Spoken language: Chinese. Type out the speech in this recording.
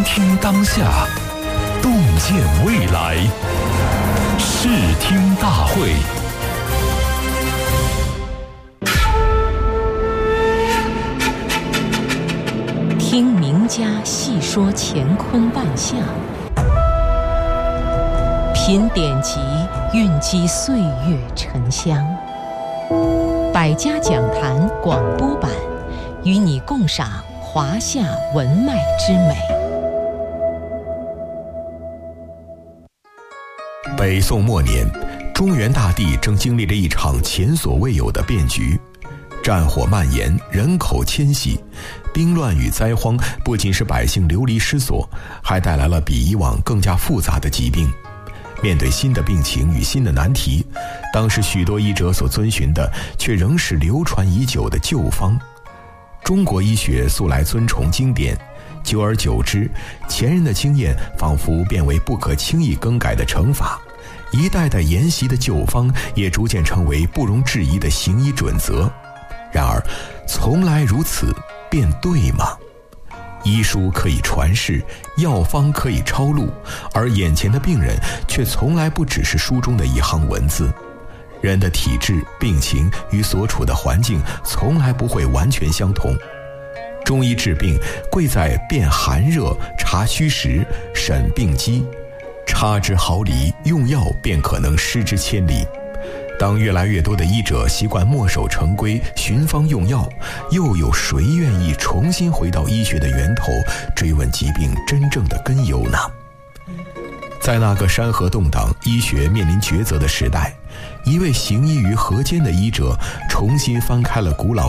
听当下，洞见未来。视听大会。 听名家细说乾坤万象，品典籍蕴积岁月沉香。百家讲坛广播版，与你共赏华夏文脉之美。 北宋末年，中原大地正经历着一场前所未有的变局。战火蔓延，人口迁徙，兵乱与灾荒不仅使百姓流离失所，还带来了比以往更加复杂的疾病。面对新的病情与新的难题，当时许多医者所遵循的却仍是流传已久的旧方。中国医学素来尊崇经典，久而久之，前人的经验仿佛变为不可轻易更改的成法，一代代沿袭的旧方也逐渐成为不容置疑的行医准则。然而，从来如此，便对吗？医书可以传世，药方可以抄录，而眼前的病人却从来不只是书中的一行文字。人的体质、病情与所处的环境从来不会完全相同。中医治病贵在辨寒热、察虚实、审病机，差之毫厘，用药便可能失之千里。当越来越多的医者习惯墨守成规、寻方用药，又有谁愿意重新回到医学的源头，追问疾病真正的根由呢？在那个山河动荡、医学面临抉择的时代，一位行医于河间的医者重新翻开了古老